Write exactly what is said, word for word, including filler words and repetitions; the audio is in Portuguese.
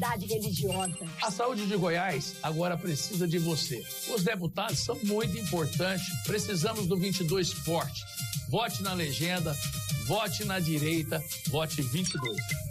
liberdade religiosa. A saúde de Goiás agora precisa de você. Os deputados são muito importantes. Precisamos do vinte e dois forte. Vote na legenda, vote na direita, vote vinte e dois.